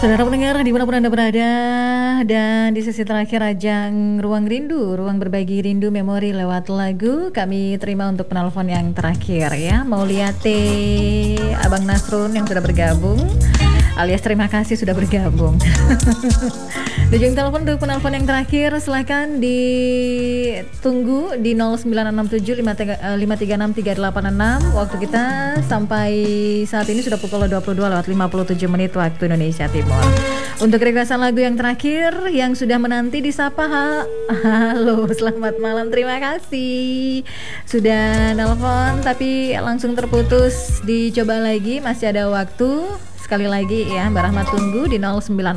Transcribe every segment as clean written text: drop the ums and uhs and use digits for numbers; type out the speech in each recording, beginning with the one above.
Saudara pendengar dimanapun Anda berada, dan di sesi terakhir ajang Ruang Rindu, Ruang Berbagi Rindu Memori lewat lagu, kami terima untuk penelpon yang terakhir ya. Mau lihat Abang Nasrun yang sudah bergabung, alias terima kasih sudah bergabung. Di ujung telepon untuk penelpon yang terakhir, silahkan ditunggu di 0967536386. Waktu kita sampai saat ini sudah pukul 22:57 waktu Indonesia Timur. Untuk requestan lagu yang terakhir yang sudah menanti disapa, halo selamat malam, terima kasih sudah nelpon tapi langsung terputus. Dicoba lagi, masih ada waktu. Sekali lagi ya, Mbak Rahmat tunggu di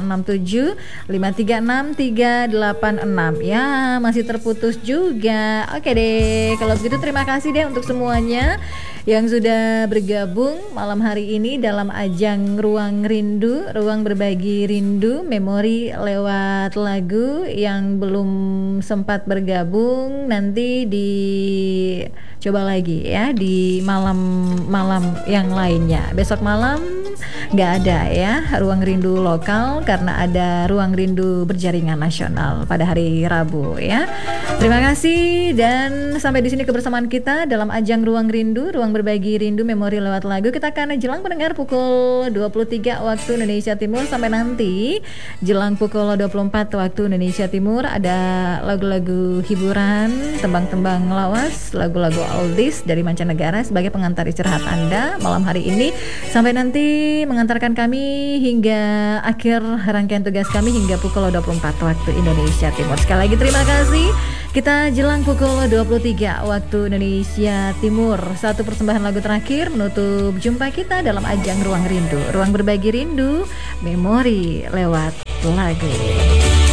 0967536386. Ya, masih terputus juga. Oke deh, kalau begitu terima kasih deh untuk semuanya yang sudah bergabung malam hari ini dalam ajang Ruang Rindu, Ruang Berbagi Rindu Memori lewat lagu. Yang belum sempat bergabung nanti dicoba lagi ya di malam-malam yang lainnya. Besok malam nggak ada ya Ruang Rindu lokal karena ada Ruang Rindu berjaringan nasional pada hari Rabu ya. Terima kasih dan sampai di sini kebersamaan kita dalam ajang Ruang Rindu, Ruang Berbagi Rindu Memori lewat lagu. Kita akan jelang pendengar pukul 23 waktu Indonesia Timur sampai nanti jelang pukul 24 waktu Indonesia Timur ada lagu-lagu hiburan, tembang-tembang lawas, lagu-lagu oldies dari mancanegara sebagai pengantar istirahat Anda malam hari ini. Sampai nanti mengantarkan kami hingga akhir rangkaian tugas kami hingga pukul 24 waktu Indonesia Timur. Sekali lagi terima kasih. Kita jelang pukul 23 waktu Indonesia Timur. Satu persembahan lagu terakhir menutup jumpa kita dalam ajang Ruang Rindu, Ruang Berbagi Rindu Memori lewat lagu.